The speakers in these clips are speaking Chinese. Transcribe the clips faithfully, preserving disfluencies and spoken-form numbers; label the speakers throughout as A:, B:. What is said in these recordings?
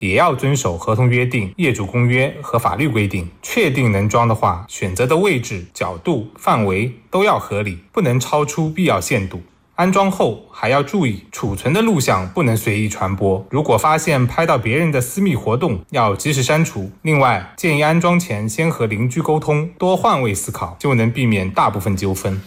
A: 也要遵守合同约定、业主公约和法律规定。确定能装的话，选择的位置、角度、范围都要合理，不能超出必要限度。安装后还要注意，储存的录像不能随意传播，如果发现拍到别人的私密活动，要及时删除。另外，建议安装前先和邻居沟通，多换位思考，就能避免大部分纠纷。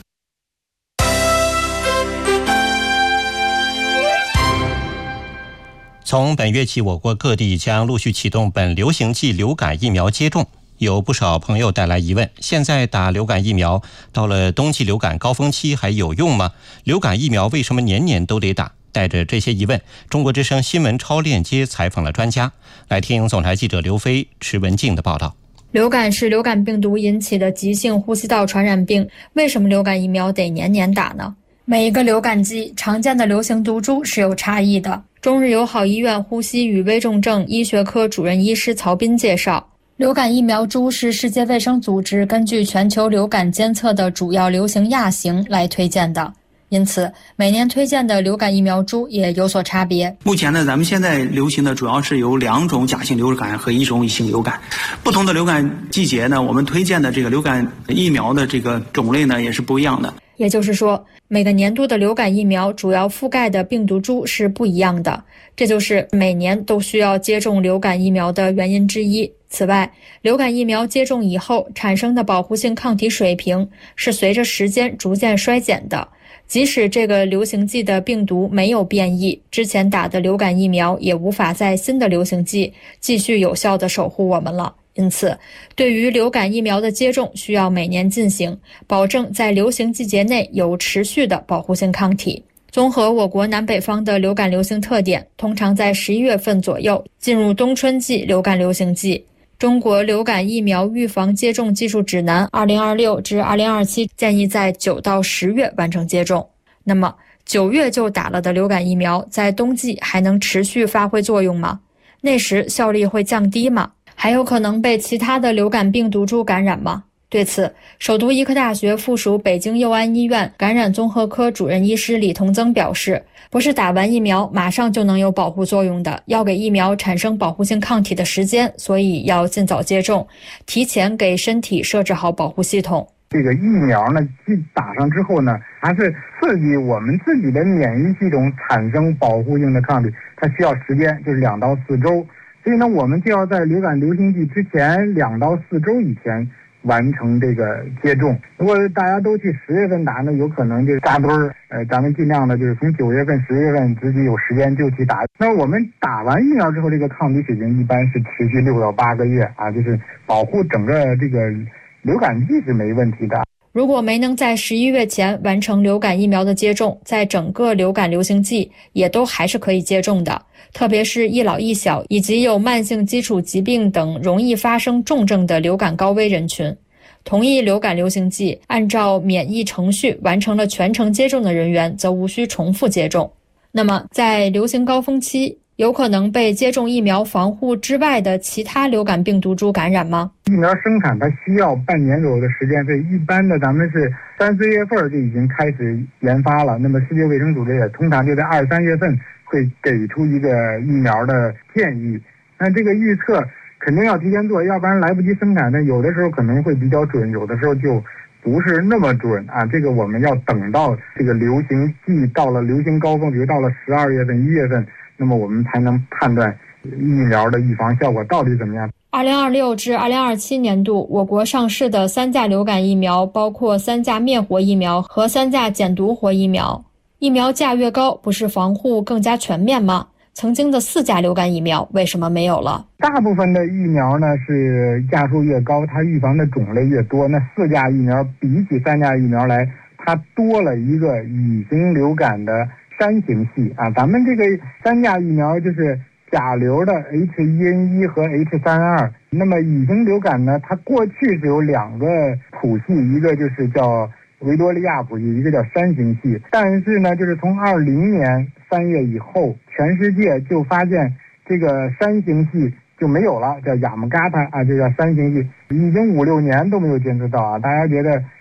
B: 从本月起，我国各地将陆续启动本流行季流感疫苗接种。有不少朋友带来疑问，现在打流感疫苗到了冬季流感高峰期还有用吗？流感疫苗为什么年年都得打？带着这些疑问，中国之声新闻超链接采访了专家，来听总台记者刘飞、池文静的报道。
C: 流感是流感病毒引起的急性呼吸道传染病，为什么流感疫苗得年年打呢？每一个流感季常见的流行毒株是有差异的。中日友好医院呼吸与危重症医学科主任医师曹斌介绍，流感疫苗株是世界卫生组织根据全球流感监测的主要流行亚型来推荐的，因此每年推荐的流感疫苗株也有所差别。
D: 目前呢，咱们现在流行的主要是有两种甲型流感和一种乙型流感。不同的流感季节呢，我们推荐的这个流感疫苗的这个种类呢也是不一样的。
C: 也就是说，每个年度的流感疫苗主要覆盖的病毒株是不一样的，这就是每年都需要接种流感疫苗的原因之一。此外，流感疫苗接种以后产生的保护性抗体水平是随着时间逐渐衰减的，即使这个流行季的病毒没有变异，之前打的流感疫苗也无法在新的流行季继续有效地守护我们了。因此，对于流感疫苗的接种需要每年进行，保证在流行季节内有持续的保护性抗体。综合我国南北方的流感流行特点，通常在十一月份左右进入冬春季流感流行季。中国流感疫苗预防接种技术指南二零二六至二零二七建议在九到十月完成接种。那么，九月就打了的流感疫苗，在冬季还能持续发挥作用吗？那时效力会降低吗？还有可能被其他的流感病毒株感染吗？对此，首都医科大学附属北京佑安医院感染综合科主任医师李同增表示，不是打完疫苗马上就能有保护作用的，要给疫苗产生保护性抗体的时间，所以要尽早接种，提前给身体设置好保护系统。
E: 这个疫苗呢，打上之后呢，还是刺激我们自己的免疫系统产生保护性的抗体，它需要时间，就是两到四周。所以呢，我们就要在流感流行季之前两到四周以前完成这个接种。如果大家都去十月份打呢，有可能就扎堆儿。呃，咱们尽量的就是从九月份、十月份自己有时间就去打。那我们打完疫苗之后，这个抗体水平一般是持续六到八个月啊，就是保护整个这个流感季是没问题的。
C: 如果没能在十一月前完成流感疫苗的接种，在整个流感流行季也都还是可以接种的，特别是一老一小以及有慢性基础疾病等容易发生重症的流感高危人群。同一流感流行季，按照免疫程序完成了全程接种的人员则无需重复接种。那么在流行高峰期，有可能被接种疫苗防护之外的其他流感病毒株感染吗？
E: 疫苗生产它需要半年左右的时间，所以一般的咱们是三四月份就已经开始研发了。那么世界卫生组织也通常就在二三月份会给出一个疫苗的建议。那这个预测肯定要提前做，要不然来不及生产的，有的时候可能会比较准，有的时候就不是那么准啊。这个我们要等到这个流行季到了流行高峰，比如到了十二月份、一月份。那么我们才能判断疫苗的预防效果到底怎么样。
C: 二零二六至二零二七年度，我国上市的三价流感疫苗包括三价灭活疫苗和三价减毒活疫苗。疫苗价越高，不是防护更加全面吗？曾经的四价流感疫苗为什么没有了？
E: 大部分的疫苗呢是价数越高，它预防的种类越多。那四价疫苗比起三价疫苗来，它多了一个乙型流感的三型系啊，咱们这个三价疫苗就是甲流的 H 一 N 一 和 H 三 二。那么乙型流感呢，它过去是有两个谱系，一个就是叫维多利亚谱系，一个叫三型系。但是呢，就是从二零年三月以后，全世界就发现这个三型系就没有了，叫雅姆嘎塔啊，就叫三型系，已经五六年都没有监测到啊。大家觉得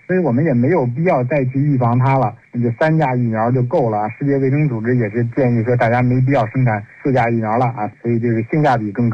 E: 所以我们也没有必要再去预防它了，就三价疫苗就够了。世界卫生组织也是建议说，大家没必要生产四价疫苗了啊，所以这个性价比更高。